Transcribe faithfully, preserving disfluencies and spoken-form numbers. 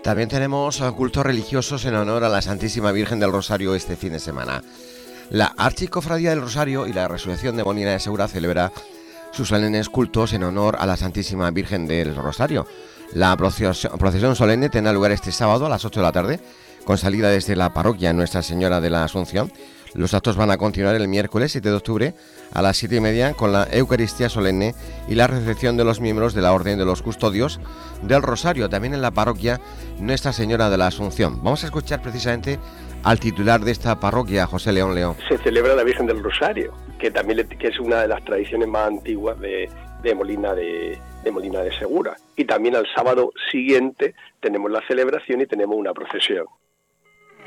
También tenemos cultos religiosos en honor a la Santísima Virgen del Rosario este fin de semana. La Archicofradía del Rosario y la Resurrección de Molina de Segura celebra sus solemnes cultos en honor a la Santísima Virgen del Rosario. La procesión solemne tendrá lugar este sábado a las ocho de la tarde, con salida desde la parroquia Nuestra Señora de la Asunción. Los actos van a continuar el miércoles siete de octubre a las siete y media con la Eucaristía solemne y la recepción de los miembros de la Orden de los Custodios del Rosario, también en la parroquia Nuestra Señora de la Asunción. Vamos a escuchar precisamente al titular de esta parroquia, José León León. Se celebra la Virgen del Rosario, que también que es una de las tradiciones más antiguas de, de Molina de, de Molina de Segura. Y también al sábado siguiente tenemos la celebración y tenemos una procesión.